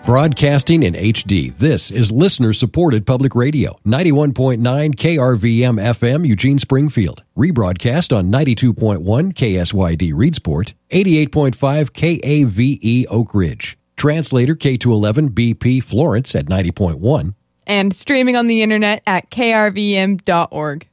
Broadcasting in HD, this is listener-supported public radio. 91.9 KRVM FM, Eugene Springfield. Rebroadcast on 92.1 KSYD Reedsport, 88.5 KAVE Oak Ridge. Translator K211 BP Florence at 90.1. And streaming on the internet at krvm.org.